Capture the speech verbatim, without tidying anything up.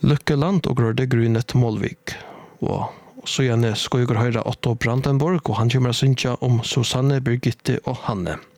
Lykkeland og Grøde Grynet Målvik. Og så gjerne skal jeg høre Otto Brandenborg, og han kommer å synge om Susanne, Birgitte og Hanne.